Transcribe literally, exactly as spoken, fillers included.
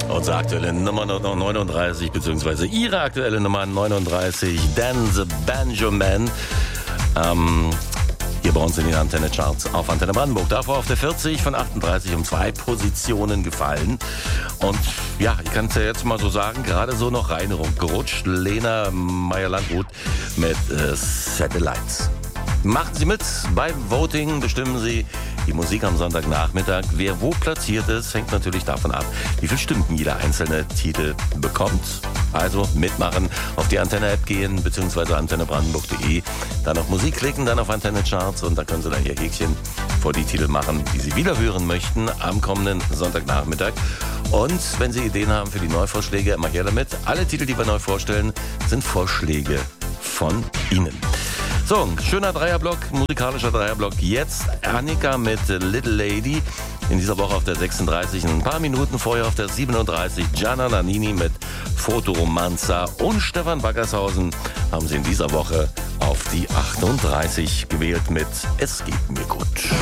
Unsere aktuelle Nummer neununddreißig, beziehungsweise Ihre aktuelle Nummer neununddreißig, Dan the Banjo Man. Ähm, hier bei uns in den Antenne-Charts auf Antenne Brandenburg. Davor auf der vierzig von achtunddreißig um zwei Positionen gefallen. Und ja, ich kann es ja jetzt mal so sagen, gerade so noch reingerutscht. Lena Meyer-Landrut mit äh, Satellites. Machen Sie mit beim Voting, bestimmen Sie die Musik am Sonntagnachmittag. Wer wo platziert ist, hängt natürlich davon ab, wie viele Stimmen jeder einzelne Titel bekommt. Also mitmachen, auf die Antenne-App gehen, beziehungsweise antenne brandenburg punkt de, dann auf Musik klicken, dann auf Antenne-Charts und da können Sie dann Ihr Häkchen vor die Titel machen, die Sie wieder hören möchten am kommenden Sonntagnachmittag. Und wenn Sie Ideen haben für die Neuvorschläge, immer her damit. Alle Titel, die wir neu vorstellen, sind Vorschläge von Ihnen. So, ein schöner Dreierblock, musikalischer Dreierblock. Jetzt Annika mit Little Lady. In dieser Woche auf der sechsunddreißig, ein paar Minuten vorher auf der siebenunddreißig. Gianna Nannini mit Fotoromanza und Stefan Baggershausen haben sie in dieser Woche auf die achtunddreißig gewählt mit Es geht mir gut.